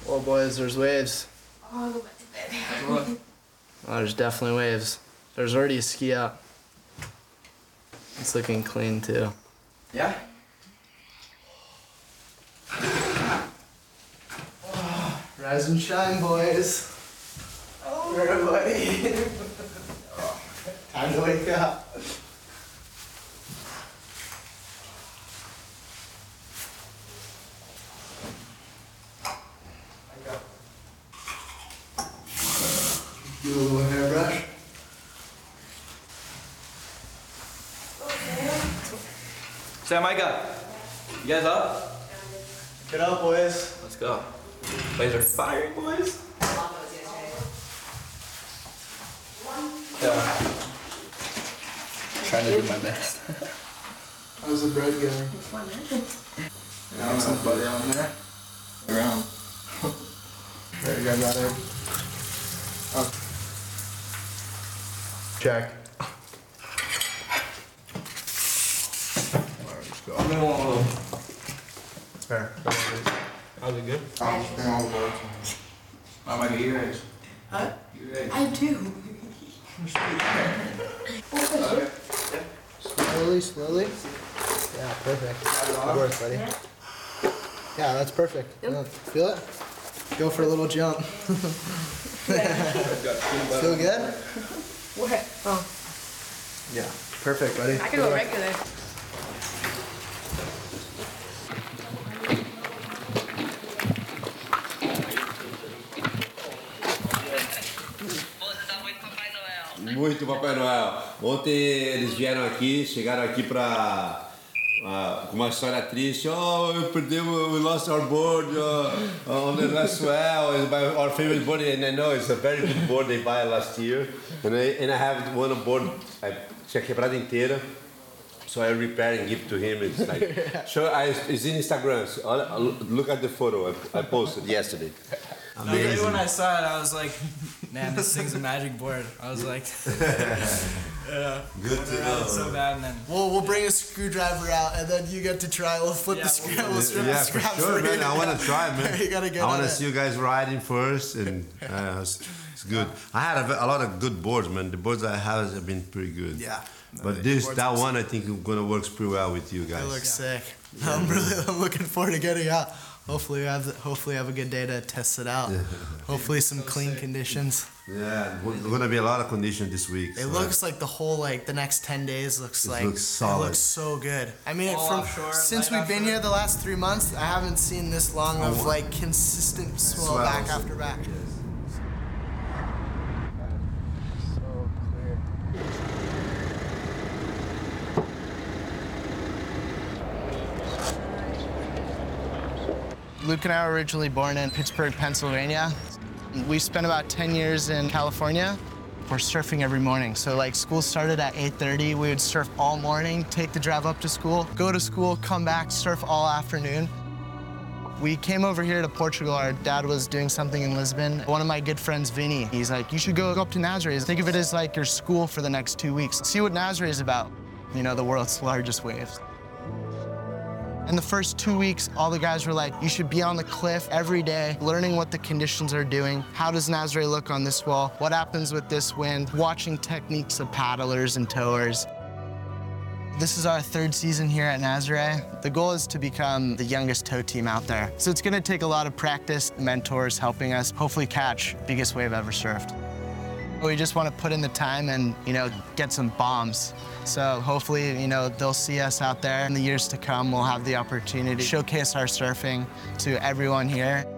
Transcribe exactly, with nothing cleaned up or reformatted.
Oh, boys, there's waves. Oh, go back to bed. Oh, there's definitely waves. There's already a ski up. It's looking clean, too. Yeah? Oh, rise and shine, boys. Oh. Everybody. Oh, time to wake up. Do a little hairbrush. Sam, Micah, you guys up? Get up, boys. Let's go. Boys are firing, boys. Yeah. Trying to do my best. How's the bread going? Got some butter on there. Around. There you go, got it. Oh. Check. I'm gonna want a little. Fair. How's it good? Oh, I might get your eggs. Huh? Your eggs. I do. Okay. Slowly, slowly. Yeah, perfect. Good work, buddy. Yeah. Yeah, that's perfect. Yep. Yeah, feel it? Go for a little jump. Feel good? What? Oh, Yeah, perfect, buddy. I can go regular. Muito Papai Noel. Ontem eles vieram aqui, chegaram aqui para uh, com uma história triste. Oh, eu perdi, we lost our board uh, on the last well. It's my, our favorite board, and I know it's a very good board they buy last year. And I, and I have one board, I tinha quebrado inteira. So I repair and give to him. It's like, show, I, it's in Instagram. So I'll, I'll look at the photo I, I posted yesterday. Amazing. When I saw it, I was like, man, this thing's a magic board. I was like, yeah. Good to know. So bad, and then We'll, we'll bring a screwdriver out, and then you get to try. We'll flip Yeah, the screw. we'll- We'll strip Yeah, the for scraps sure, man. you. I want to try, man. You gotta get I on want to it. see you guys riding first, and uh, it's, it's good. I had a, ve- a lot of good boards, man. The boards I have have been pretty good. Yeah. But The this, boards that are one, I think is gonna work pretty well with you guys. It looks sick. I'm really I'm looking forward to getting out. Hopefully, we have the, hopefully have a good day to test it out. Hopefully, some clean conditions. Yeah, there's gonna be a lot of condition this week. It so looks like the whole like the next ten days looks It like looks solid. It looks so good. I mean, All from offshore, since light we've been offshore. here the last three months, I haven't seen this long of like consistent swell Swells. back after back. So clear. Luke and I were originally born in Pittsburgh, Pennsylvania. We spent about ten years in California. We're surfing every morning. So like school started at eight thirty. We would surf all morning, take the drive up to school, go to school, come back, surf all afternoon. We came over here to Portugal. Our dad was doing something in Lisbon. One of my good friends, Vinny, he's like, you should go up to Nazare. Think of it as like your school for the next two weeks. See what Nazare is about. You know, the world's largest waves. In the first two weeks, all the guys were like, you should be on the cliff every day, learning what the conditions are doing. How does Nazare look on this wall? What happens with this wind? Watching techniques of paddlers and towers. This is our third season here at Nazare. The goal is to become the youngest tow team out there. So it's gonna take a lot of practice, mentors helping us hopefully catch biggest wave ever surfed. We just want to put in the time and, you know, get some bombs. So hopefully, you know, they'll see us out there in the years to come. We'll have the opportunity to showcase our surfing to everyone here.